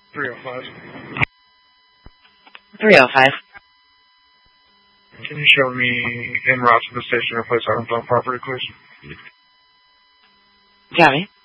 305. 305. Can you show me en route to the station or place items on property, please? Got me.